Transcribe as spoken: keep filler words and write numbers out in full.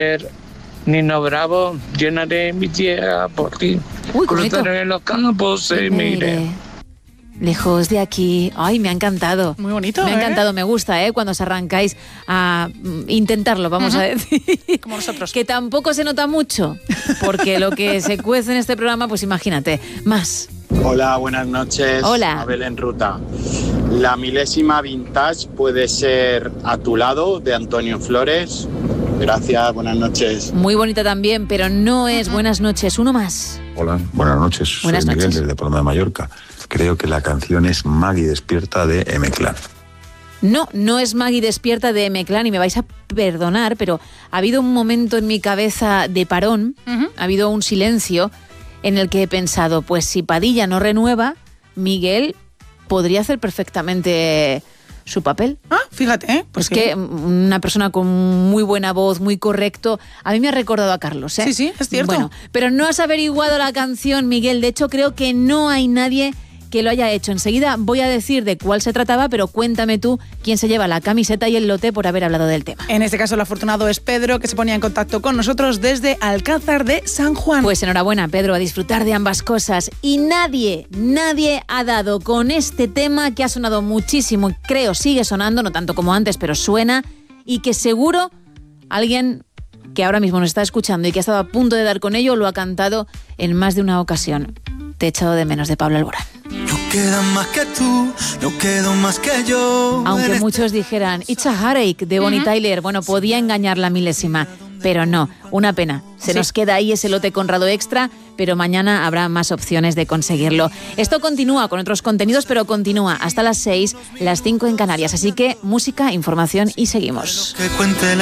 Nino Bravo, llenaré mi tierra por ti. Uy, qué bonito. Cruzaré los campos y miré. Lejos de aquí. Ay, me ha encantado. Muy bonito, Me ha ¿eh? encantado, me gusta, ¿eh? Cuando os arrancáis a mm, intentarlo, vamos Ujú. a decir. Como nosotros. Que tampoco se nota mucho, porque lo que se cuece en este programa, pues imagínate, más. Hola, buenas noches. Hola. Abel en ruta. La milésima vintage puede ser A tu lado, de Antonio Flores. Gracias, buenas noches. Muy bonita también, pero no es buenas noches. Uno más. Hola, buenas noches. Buenas Soy Miguel noches. desde Palma de Mallorca. Creo que la canción es Maggie Despierta de M-Clan. No, no es Maggie Despierta de M-Clan y me vais a perdonar, pero ha habido un momento en mi cabeza de parón, Ujú. ha habido un silencio en el que he pensado, pues si Padilla no renueva, Miguel podría hacer perfectamente su papel. Ah, fíjate, ¿eh? Pues sí. que una persona con muy buena voz, muy correcto, a mí me ha recordado a Carlos, ¿eh? Sí, sí, es cierto. Bueno, pero no has averiguado la canción, Miguel. De hecho, creo que no hay nadie que lo haya hecho. Enseguida voy a decir de cuál se trataba, pero cuéntame tú quién se lleva la camiseta y el lote por haber hablado del tema. En este caso, el afortunado es Pedro, que se ponía en contacto con nosotros desde Alcázar de San Juan. Pues enhorabuena, Pedro, a disfrutar de ambas cosas. Y nadie, nadie ha dado con este tema que ha sonado muchísimo y creo sigue sonando, no tanto como antes, pero suena, y que seguro alguien que ahora mismo nos está escuchando y que ha estado a punto de dar con ello lo ha cantado en más de una ocasión. Te he echado de menos, de Pablo Alborán. No queda más que tú, no quedo más que yo. Aunque muchos dijeran It's a Heartache de Bonnie Tyler, bueno, podía engañar la milésima, pero no, una pena. Se Sí. nos queda ahí ese lote Conrado Extra, pero mañana habrá más opciones de conseguirlo. Esto continúa con otros contenidos, pero continúa hasta las seis, las cinco en Canarias. Así que música, información y seguimos. Que cuente la